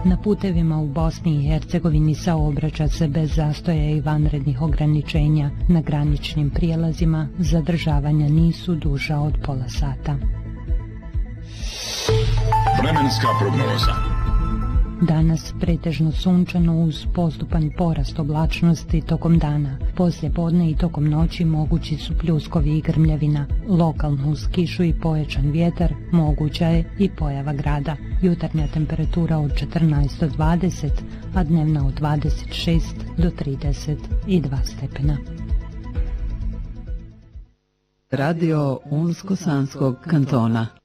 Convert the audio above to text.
Na putevima u Bosni i Hercegovini saobraća se bez zastoja i vanrednih ograničenja. Na graničnim prijelazima zadržavanja nisu duža od pola sata. Vremenska prognoza. Danas pretežno sunčano uz postupan porast oblačnosti tokom dana. Poslije podne i tokom noći mogući su pljuskovi i grmljavina. Lokalno uz kišu i pojačan vjetar moguća je i pojava grada. Jutarnja temperatura od 14 do 20, a dnevna od 26 do 32 stepena. Radio Unsko-Sanskog kantona.